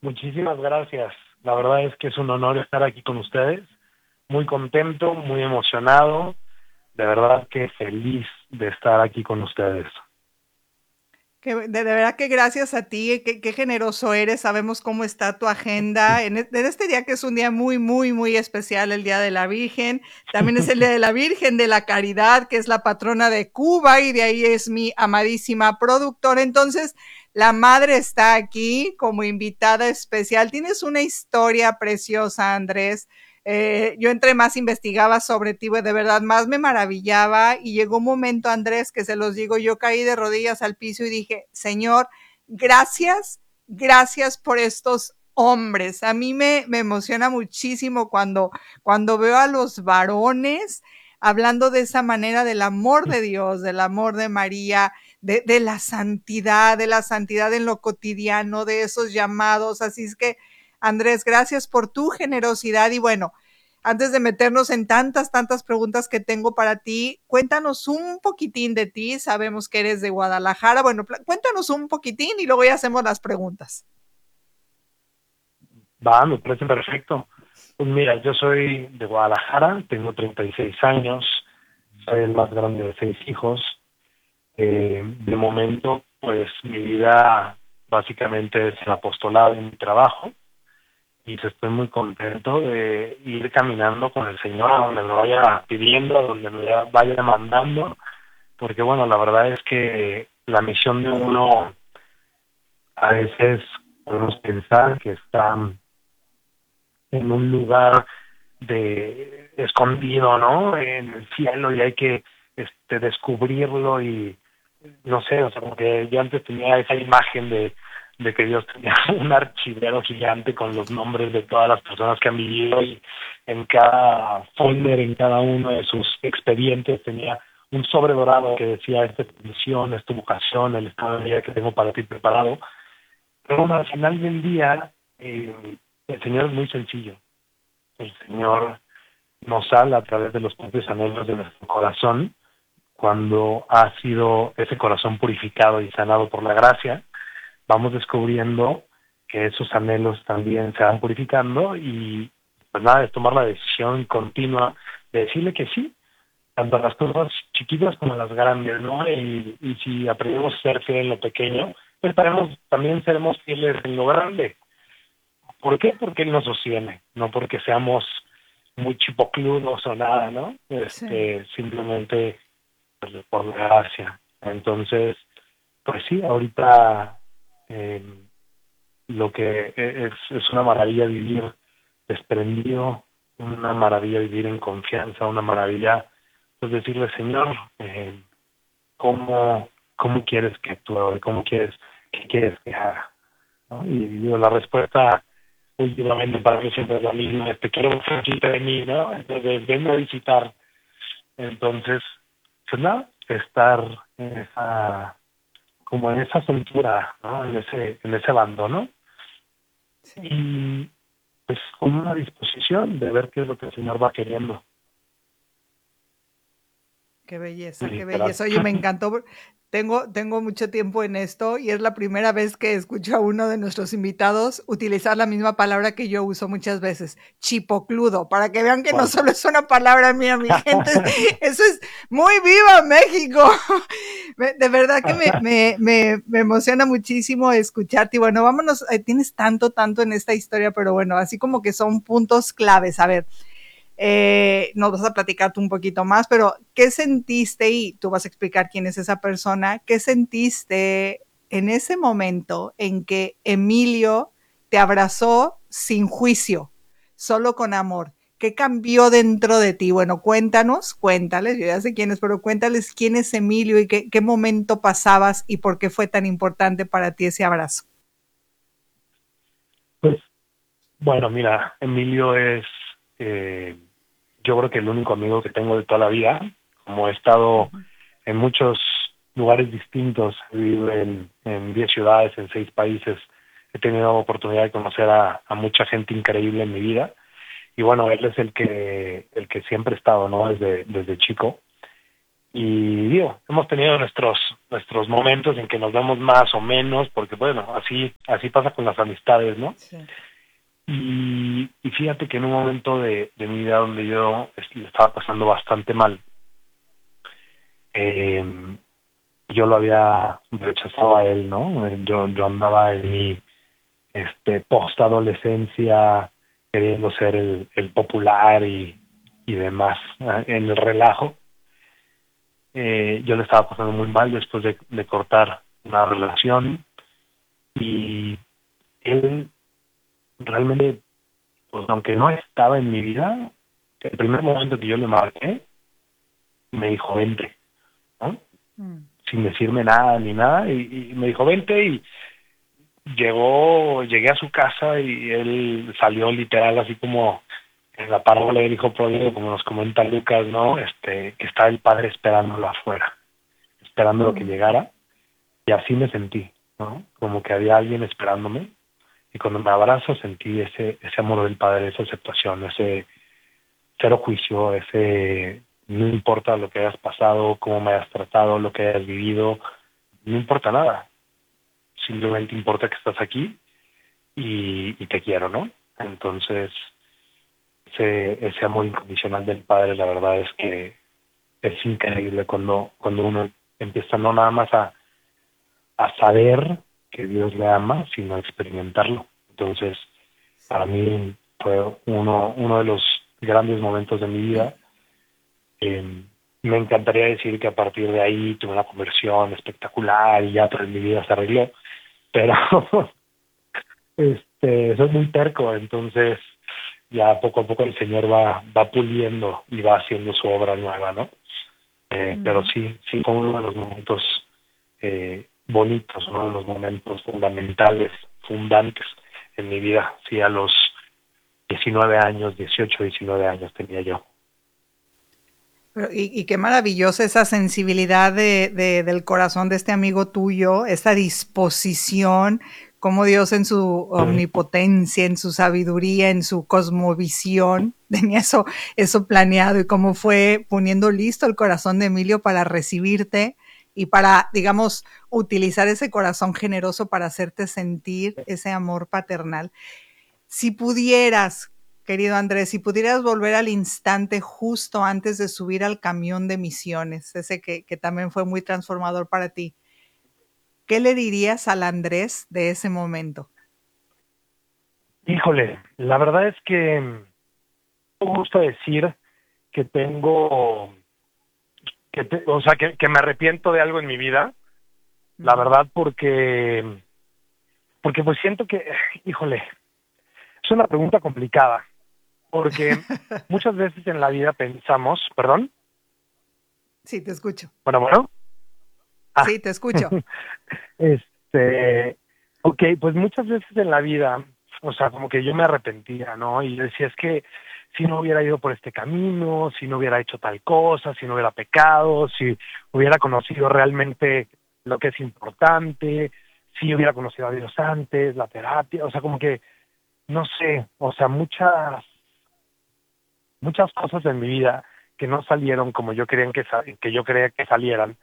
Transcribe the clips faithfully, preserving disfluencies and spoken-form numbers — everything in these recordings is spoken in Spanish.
Muchísimas gracias. La verdad es que es un honor estar aquí con ustedes. Muy contento, muy emocionado. De verdad que feliz de estar aquí con ustedes. Que de, de verdad que gracias a ti, qué, qué generoso eres, sabemos cómo está tu agenda en, en este día que es un día muy, muy, muy especial, el Día de la Virgen, también es el Día de la Virgen de la Caridad, que es la patrona de Cuba y de ahí es mi amadísima productora, entonces la madre está aquí como invitada especial, tienes una historia preciosa, Andrés. Eh, yo entre más investigaba sobre ti, de verdad, más me maravillaba y llegó un momento, Andrés, que se los digo, yo caí de rodillas al piso y dije, Señor, gracias, gracias por estos hombres. A mí me, me emociona muchísimo cuando, cuando veo a los varones hablando de esa manera del amor de Dios, del amor de María, de, de la santidad, de la santidad en lo cotidiano, de esos llamados. Así es que, Andrés, gracias por tu generosidad y bueno, antes de meternos en tantas, tantas preguntas que tengo para ti, cuéntanos un poquitín de ti. Sabemos que eres de Guadalajara. Bueno, cuéntanos un poquitín y luego ya hacemos las preguntas. Va, me parece perfecto. Pues mira, yo soy de Guadalajara, tengo treinta y seis años, soy el más grande de seis hijos. Eh, de momento, pues mi vida básicamente es el apostolado y mi trabajo. Y estoy muy contento de ir caminando con el Señor a donde me vaya pidiendo, a donde me vaya mandando, porque bueno, la verdad es que la misión de uno a veces podemos pensar que está en un lugar de escondido, ¿no? En el cielo y hay que este descubrirlo y no sé, o sea, porque yo antes tenía esa imagen de de que Dios tenía un archivero gigante con los nombres de todas las personas que han vivido y en cada folder, en cada uno de sus expedientes tenía un sobre dorado que decía esta es tu misión, es tu vocación, el estado de vida que tengo para ti preparado. Pero bueno, al final del día, eh, el Señor es muy sencillo. El Señor nos habla a través de los propios anhelos de nuestro corazón, cuando ha sido ese corazón purificado y sanado por la gracia, vamos descubriendo que esos anhelos también se van purificando y pues nada, es tomar la decisión continua de decirle que sí, tanto a las cosas chiquitas como a las grandes, ¿no? Y, y si aprendemos a ser fieles en lo pequeño, pues estaremos, también seremos fieles en lo grande. ¿Por qué? Porque Él nos sostiene, no porque seamos muy chipocludos o nada, ¿no? Sí. Este, simplemente pues, por la gracia. Entonces, pues sí, ahorita eh, lo que es, es una maravilla vivir desprendido, una maravilla vivir en confianza, una maravilla pues decirle, Señor, eh, ¿cómo, ¿cómo quieres que actúe? ¿Cómo quieres, qué quieres que haga? ¿No? Y digo, la respuesta últimamente para mí siempre es la misma, te quiero cerquita de mí, ¿no? Entonces vengo a visitar. Entonces, pues nada, estar en esa, como en esa soltura, ¿no? En ese, en ese abandono. Sí. Y pues con una disposición de ver qué es lo que el Señor va queriendo, Qué belleza, qué literal. belleza. Oye, me encantó. Tengo, tengo mucho tiempo en esto y es la primera vez que escucho a uno de nuestros invitados utilizar la misma palabra que yo uso muchas veces, chipocludo, para que vean que no Bueno. solo es una palabra mía, mi gente, eso es muy viva México. De verdad que me, me, me, me emociona muchísimo escucharte. Y bueno, vámonos, eh, tienes tanto, tanto en esta historia, pero bueno, así como que son puntos claves. A ver, eh, nos vas a platicar tú un poquito más, pero ¿qué sentiste? Y tú vas a explicar quién es esa persona. ¿Qué sentiste en ese momento en que Emilio te abrazó sin juicio, solo con amor? ¿Qué cambió dentro de ti? Bueno, cuéntanos, cuéntales, yo ya sé quién es, pero cuéntales quién es Emilio y qué, qué momento pasabas y por qué fue tan importante para ti ese abrazo. Pues bueno, mira, Emilio es eh, yo creo que el único amigo que tengo de toda la vida, como he estado Uh-huh. en muchos lugares distintos, he vivido en, en diez ciudades, en seis países, he tenido oportunidad de conocer a, a mucha gente increíble en mi vida y bueno, él es el que el que siempre he estado, ¿no? Desde, desde chico Y digo, hemos tenido nuestros nuestros momentos en que nos vemos más o menos, porque bueno, así así pasa con las amistades, ¿no? Sí. Y, y fíjate que en un momento de, de mi vida donde yo le estaba pasando bastante mal, eh, yo lo había rechazado a él, ¿no? Yo, yo andaba en mi este, post-adolescencia queriendo ser el, el popular y, y demás, ¿eh? En el relajo. Eh, yo le estaba pasando muy mal después de, de cortar una relación y él realmente, pues aunque no estaba en mi vida, el primer momento que yo le marqué, me dijo, vente, ¿no? Mm. Sin decirme nada ni nada, y, y me dijo, vente, y llegó, llegué a su casa y él salió literal así como en la parábola del hijo pródigo, como nos comenta Lucas, ¿no? Este, que está el padre esperándolo afuera, esperando mm. que llegara, y así me sentí, ¿no? Como que había alguien esperándome, y cuando me abrazo sentí ese, ese amor del padre, esa aceptación, ese cero juicio, ese no importa lo que hayas pasado, cómo me hayas tratado, lo que hayas vivido, no importa nada. Simplemente importa que estás aquí y, y te quiero, ¿no? Entonces, ese, ese amor incondicional del padre, la verdad es que es increíble cuando, cuando uno empieza no nada más a, a saber que Dios le ama, sino a experimentarlo. Entonces, para mí fue uno, uno de los grandes momentos de mi vida. Eh, me encantaría decir que a partir de ahí tuve una conversión espectacular y ya toda mi vida se arregló, pero este soy muy terco, entonces ya poco a poco el Señor va va puliendo y va haciendo su obra nueva, ¿no? Eh, mm. Pero sí, sí fue uno de los momentos eh, bonitos, uno de los momentos fundamentales, fundantes en mi vida. Sí, a los diecinueve años, dieciocho, diecinueve años tenía yo. Pero, y, y qué maravillosa esa sensibilidad de, de, del corazón de este amigo tuyo, esa disposición, como Dios en su omnipotencia, en su sabiduría, en su cosmovisión, tenía eso, eso planeado y cómo fue poniendo listo el corazón de Emilio para recibirte y para, digamos, utilizar ese corazón generoso para hacerte sentir ese amor paternal. Si pudieras, querido Andrés, si pudieras volver al instante justo antes de subir al camión de misiones, ese que, que también fue muy transformador para ti, ¿qué le dirías al Andrés de ese momento? Híjole, la verdad es que me gusta decir que tengo, que te, o sea, que, que me arrepiento de algo en mi vida, uh-huh. La verdad, porque, porque pues siento que, híjole, es una pregunta complicada, porque muchas veces en la vida pensamos, ¿perdón? Sí, te escucho. Bueno, bueno. Ah. Sí, te escucho. este, ok, pues muchas veces en la vida, o sea, como que yo me arrepentía, ¿no? Y decía, es que si no hubiera ido por este camino, si no hubiera hecho tal cosa, si no hubiera pecado, si hubiera conocido realmente lo que es importante, si hubiera conocido a Dios antes, la terapia, o sea, como que no sé, o sea, muchas muchas cosas en mi vida que no salieron como yo quería que, que yo creía que salieran.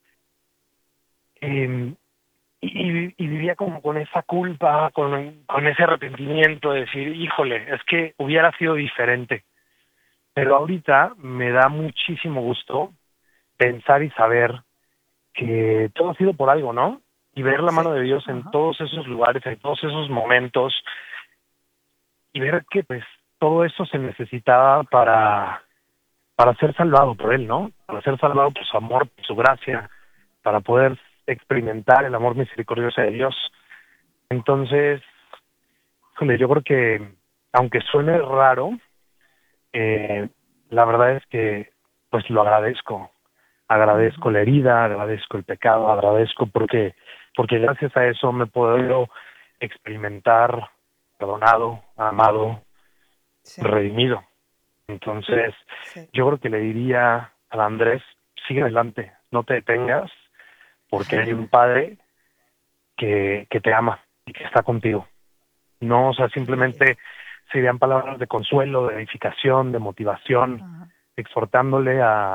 Eh, y, y vivía como con esa culpa, con, con ese arrepentimiento de decir, híjole, es que hubiera sido diferente. Pero ahorita me da muchísimo gusto pensar y saber que todo ha sido por algo, ¿no? Y ver la sí. mano de Dios en uh-huh. todos esos lugares, en todos esos momentos, y ver que pues todo eso se necesitaba para, para ser salvado por Él, ¿no? Para ser salvado por su amor, por su gracia, para poder experimentar el amor misericordioso de Dios. Entonces, yo creo que, aunque suene raro, eh, la verdad es que pues lo agradezco. Agradezco la herida, agradezco el pecado, agradezco porque, porque gracias a eso me puedo experimentar perdonado, amado, sí. redimido. Entonces, sí. yo creo que le diría a Andrés, sigue adelante, no te detengas, porque hay un Padre que, que te ama y que está contigo. No, o sea, simplemente serían palabras de consuelo, de edificación, de motivación, uh-huh. exhortándole a,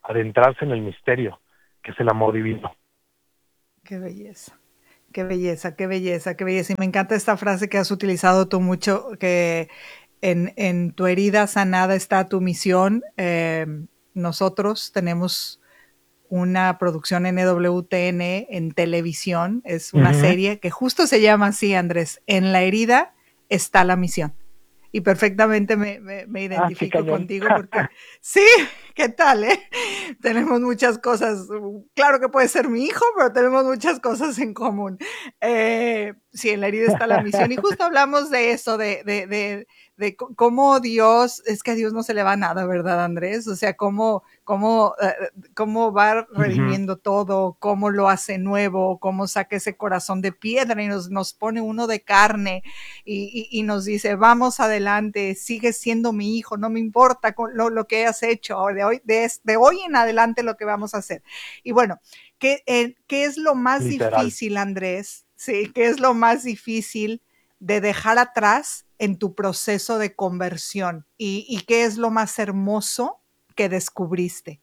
adentrarse en el misterio, que es el amor divino. Qué belleza. Qué belleza, qué belleza, qué belleza. Y me encanta esta frase que has utilizado tú mucho, que en, en tu herida sanada está tu misión. Eh, nosotros tenemos una producción N W T N en televisión, es una Uh-huh. serie que justo se llama así, Andrés, En la herida está la misión. Y perfectamente me, me, me identifico ah, contigo porque sí, ¿qué tal? Eh? Tenemos muchas cosas, claro que puede ser mi hijo, pero tenemos muchas cosas en común. Eh, sí, en la herida está la misión y justo hablamos de eso, de, de, de, de cómo Dios, es que a Dios no se le va nada, ¿verdad, Andrés? O sea, cómo, cómo, uh, cómo va redimiendo uh-huh. todo, cómo lo hace nuevo, cómo saca ese corazón de piedra y nos, nos pone uno de carne y, y, y nos dice, vamos adelante, sigues siendo mi hijo, no me importa lo, lo que has hecho, de hoy, de, de hoy en adelante lo que vamos a hacer. Y bueno, ¿qué, eh, ¿qué es lo más Literal. difícil, Andrés? Sí, ¿qué es lo más difícil de dejar atrás en tu proceso de conversión? ¿Y, y qué es lo más hermoso que descubriste?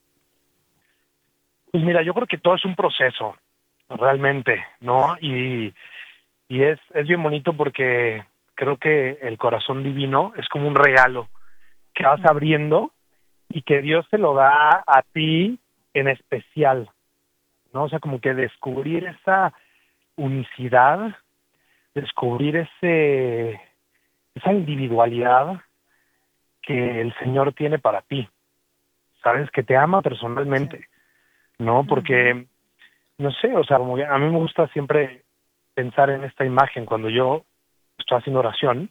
Pues mira, yo creo que todo es un proceso, realmente, ¿no? Y, y es, es bien bonito porque creo que el corazón divino es como un regalo que vas abriendo y que Dios te lo da a ti en especial, ¿no? O sea, como que descubrir esa unicidad, descubrir ese esa individualidad que el Señor tiene para ti, ¿sabes? Que te ama personalmente, sí. ¿no? Porque, uh-huh. no sé, o sea, como que a mí me gusta siempre pensar en esta imagen cuando yo estoy haciendo oración.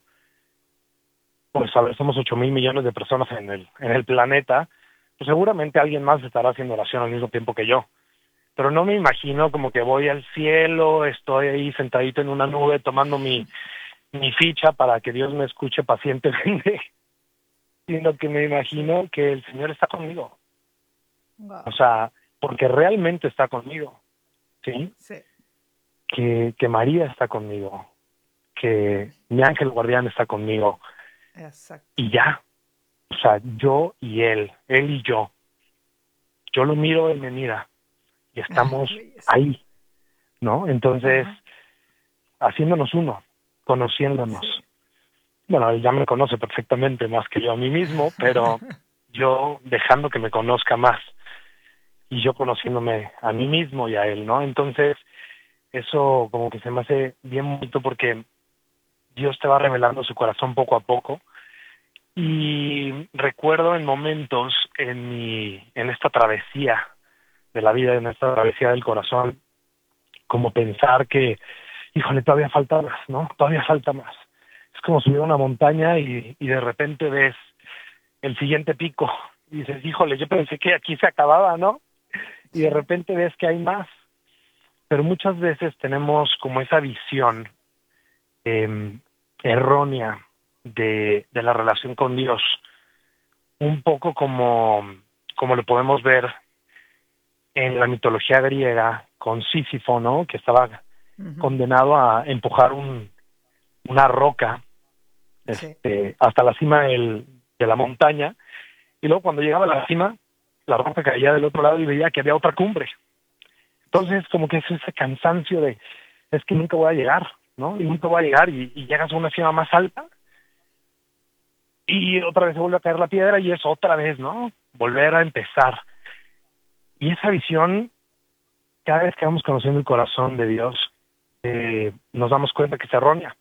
Pues a ver, somos ocho mil millones de personas en el, en el planeta, pues seguramente alguien más estará haciendo oración al mismo tiempo que yo. Pero no me imagino como que voy al cielo, estoy ahí sentadito en una nube tomando mi, mi ficha para que Dios me escuche pacientemente, sino que me imagino que el Señor está conmigo. Wow. O sea, porque realmente está conmigo, ¿sí? Sí. Que, que María está conmigo, que mi ángel guardián está conmigo. Exacto. Y ya, o sea, yo y él, él y yo, yo lo miro, él me mira, y estamos Ay, ahí, ¿no? Entonces, uh-huh. haciéndonos uno, conociéndonos. Sí. Bueno, él ya me conoce perfectamente más que yo a mí mismo, pero yo dejando que me conozca más, y yo conociéndome a mí mismo y a él, ¿no? Entonces, eso como que se me hace bien bonito porque Dios te va revelando su corazón poco a poco. Y recuerdo en momentos en mi, en esta travesía de la vida, en esta travesía del corazón, como pensar que, híjole, todavía falta más, ¿no? Todavía falta más. Es como subir una montaña y, y de repente ves el siguiente pico y dices, híjole, yo pensé que aquí se acababa, ¿no? Y de repente ves que hay más. Pero muchas veces tenemos como esa visión eh, errónea de, de la relación con Dios, un poco como, como lo podemos ver en la mitología griega con Sísifo, ¿no? Que estaba uh-huh. condenado a empujar un, una roca este, sí. hasta la cima del, de la montaña, y luego cuando llegaba a la cima, la roca caía del otro lado y veía que había otra cumbre. Entonces, como que es ese cansancio de, es que nunca voy a llegar, ¿no? Y nunca voy a llegar, y, y llegas a una cima más alta, y otra vez se vuelve a caer la piedra y es otra vez, ¿no? Volver a empezar. Y esa visión, cada vez que vamos conociendo el corazón de Dios, eh, nos damos cuenta que es errónea.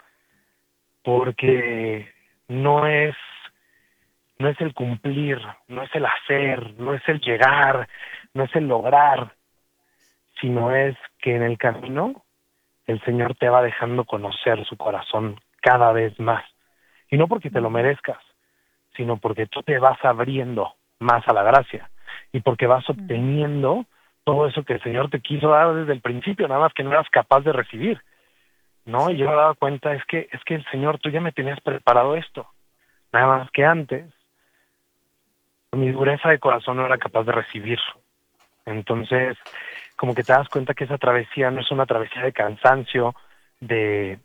Porque no es, no es el cumplir, no es el hacer, no es el llegar, no es el lograr, sino es que en el camino el Señor te va dejando conocer su corazón cada vez más. Y no porque te lo merezcas, sino porque tú te vas abriendo más a la gracia y porque vas obteniendo todo eso que el Señor te quiso dar desde el principio, nada más que no eras capaz de recibir, ¿no? Y yo me daba cuenta, es que es que el Señor, tú ya me tenías preparado esto, nada más que antes mi dureza de corazón no era capaz de recibir. Entonces, como que te das cuenta que esa travesía no es una travesía de cansancio, de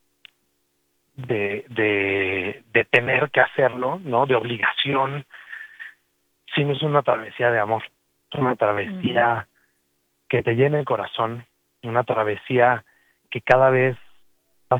De, de, de tener que hacerlo, ¿no? De obligación, sino es una travesía de amor. una travesía uh-huh. que te llena el corazón, una travesía que cada vez